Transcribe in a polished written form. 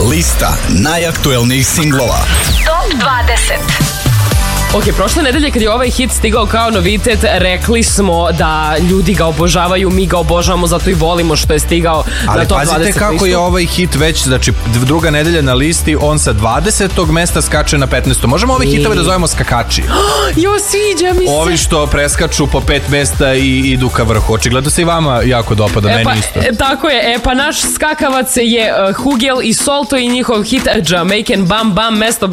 Lista najaktuelnijih singlova. Top 20. Ok, prošle nedelje kad je ovaj hit stigao kao novitet, rekli smo da ljudi ga obožavaju, mi ga obožavamo, zato i volimo što je stigao na top 20 listu. Ali pazite kako je ovaj hit već, znači druga nedelja na listi, on sa 20. mesta skače na 15. Možemo ove hitove da zovemo skakači. Jo, sviđa mi se. Ovi što preskaču po 5 mesta i idu ka vrhu. Očigledno se i vama jako dopada, meni isto. Tako je, pa naš skakavac je Hugel i Solto i njihov hit Jamaican Bam Bam, mesto